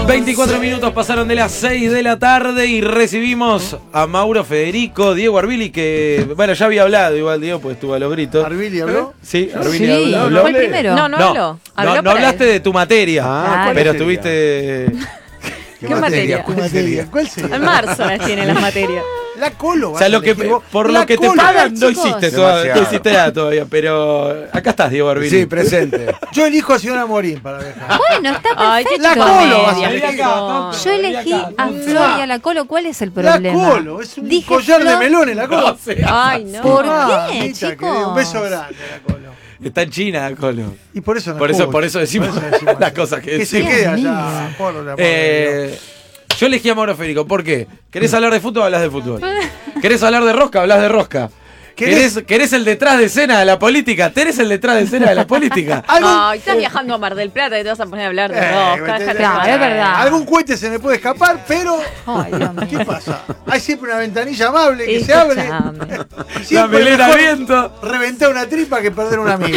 24 minutos pasaron de las 6 de la tarde y recibimos a Mauro Federico, Diego Arbili, que, bueno, ya había hablado igual, Diego, pues estuvo a los gritos. ¿Arbili habló? Sí, Arbili Sí, habló. fue el primero. No habló. No hablaste de tu materia, Ah, pero ¿cuál estuviste... ¿Qué materia? ¿Cuál sería? ¿Cuál sería? En marzo las tiene las materias. La Colo. O sea, por lo que te Colo. pagan no chicos. hiciste Demasiado. no hiciste nada todavía, pero acá estás, Diego Arbili. Sí, presente. Yo elijo a señora Morín para viajar. Bueno, está Ay, perfecto. qué La Colo va a comedia, salir qué acá, son. Yo elegí a Flor y a la Colo. ¿Cuál es el La problema? Colo, es un Dije collar de Flor. melones, la Colo. No sea. Ay, no. ¿Por Ah, qué, Micha, chicos? querido, un beso grande, la Colo. Está en China, Colo. Y por eso no Por escucha. eso decimos las cosas que Que se decimos. quede Dios allá. mío. Por el amor de Dios. Yo elegí a Mauro Federico. ¿Por qué? ¿Querés hablar de fútbol? Hablas de fútbol. ¿Querés hablar de rosca? Hablas de rosca. ¿Querés el detrás de escena de la política? ¿Tenés el detrás de escena de la política? Ay, estás viajando a Mar del Plata y te vas a poner a hablar de rosca. Déjate Claro, joder. es verdad. Algún cohete se me puede escapar, pero Ay, Dios mío. ¿qué pasa? Hay siempre una ventanilla amable que se abre. Escuchame. La Siempre melena mejor viento. reventar una tripa que perder un amigo.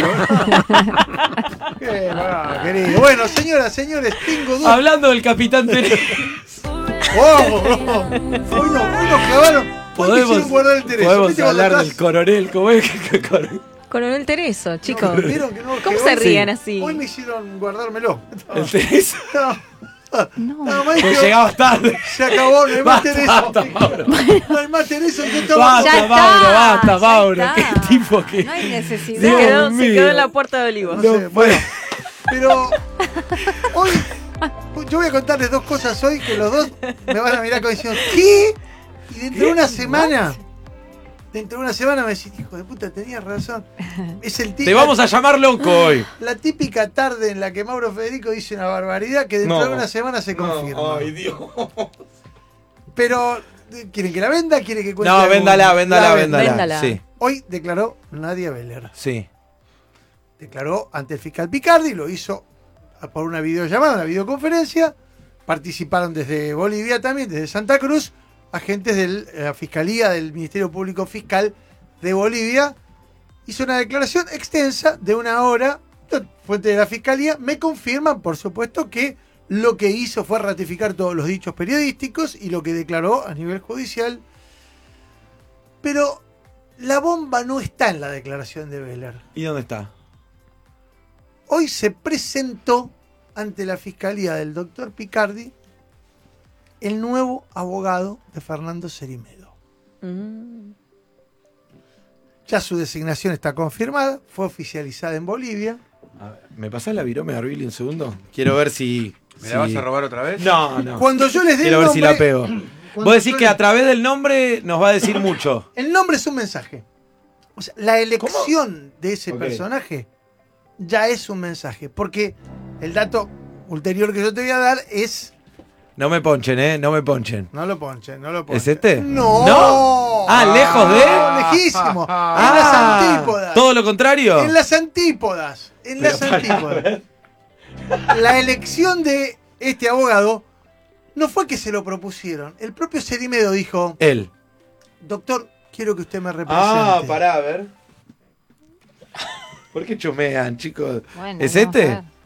Qué va, querido. Bueno, señoras, señores, tengo dos. Hablando del Capitán Teresa. Hoy nos clavaron. Hoy me hicieron guardar el Tereso. Podemos ¿Viste cuando hablar estás- del coronel. ¿Cómo es? Coronel Tereso, chicos. No, ¿vieron que no? ¿Cómo Que se hoy- ríen así? Hoy me hicieron guardármelo. El Teresa. No, No. maestro, Pues llegabas tarde. se acabó, no hay más Basta, Tereso. basta, Mauro. No hay más Tereso, que estamos. Basta, Ya está, Mauro, basta, ya Mauro. está. Qué tipo que. No hay necesidad. Dios Se mío. quedó en la puerta de Olivos. No sé, bueno, pero hoy yo voy a contarles dos cosas hoy que los dos me van a mirar como diciendo ¿qué? Y dentro de una semana me decís, hijo de puta, tenías razón. Es el Te vamos a llamar loco hoy. la típica tarde en la que Mauro Federico dice una barbaridad que dentro No. de una semana se confirma. No, ay, Dios. Pero ¿quieren que la venda? ¿Quieren que cuente? No, algún- véndala. Véndala. Sí, Hoy declaró Nadia Beller. sí. Declaró ante el fiscal Picardi, lo hizo por una videollamada, una videoconferencia. Participaron desde Bolivia también, desde Santa Cruz, agentes de la Fiscalía del Ministerio Público Fiscal de Bolivia. Hizo una declaración extensa de una hora. Fuentes de la Fiscalía me confirman, por supuesto, que lo que hizo fue ratificar todos los dichos periodísticos y lo que declaró a nivel judicial. Pero la bomba no está en la declaración de Beller. ¿Y dónde está? Hoy se presentó ante la Fiscalía del doctor Picardi el nuevo abogado de Fernando Cerimedo. Mm. Ya su designación está confirmada, fue oficializada en Bolivia. A ver, ¿me pasás la virome de Arbili un segundo? Quiero ver si. ¿Me la vas a robar otra vez? No, no. Cuando yo les dé Quiero el ver si nombre, la pego. cuando Vos decís yo que les- a través del nombre nos va a decir mucho. el nombre es un mensaje. O sea, la elección de ese Ok. personaje ya es un mensaje. Porque el dato ulterior que yo te voy a dar es... No me ponchen, no me ponchen. No lo ponchen, no lo ponchen. ¿Es este? No. ¿No? Ah, lejos de. No, lejísimo. En las antípodas. ¿Todo lo contrario? En las antípodas. En Pero las para antípodas. ver. La elección de este abogado no fue que se lo propusieron. El propio Cerimedo dijo, Él. doctor, quiero que usted me represente. a ver. ¿Por qué chumean, chicos? Bueno, ¿Es vamos este? a ver.